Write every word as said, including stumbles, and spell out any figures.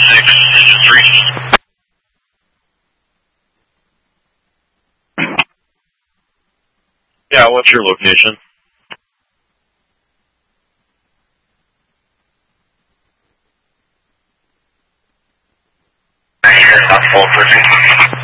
six, engine three. Yeah, what's your location? Four thirteen.